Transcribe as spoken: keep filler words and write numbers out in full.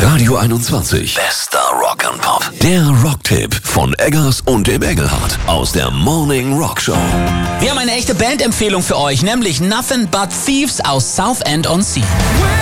Radio einundzwanzig. Bester Rock and Pop. Der Rocktipp von Eggers und dem Engelhardt aus der Morning Rock Show. Wir haben eine echte Bandempfehlung für euch, nämlich Nothing But Thieves aus Southend on Sea.